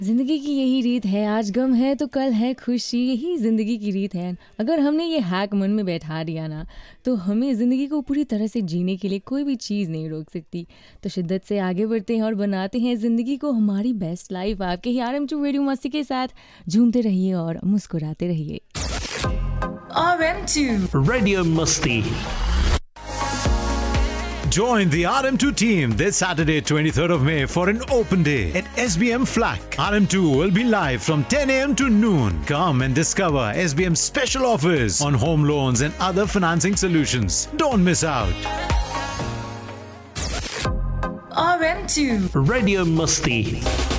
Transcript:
जिंदगी की यही रीत है, आज गम है तो कल है खुशी, यही जिंदगी की रीत है। अगर हमने ये हैक मन में बैठा दिया ना, तो हमें ज़िंदगी को पूरी तरह से जीने के लिए कोई भी चीज़ नहीं रोक सकती। तो शिद्दत से आगे बढ़ते हैं और बनाते हैं ज़िंदगी को हमारी बेस्ट लाइफ। आपके ही RM2 रेडियो मस्ती के साथ झूमते रहिए और मुस्कुराते रहिए। RM2 Radio Musti. Join the RM2 team this Saturday, 23rd of May for an open day at SBM Flak. RM2 will be live from 10 a.m. to noon. Come and discover SBM's special offers on home loans and other financing solutions. Don't miss out. RM2 Radio Musti.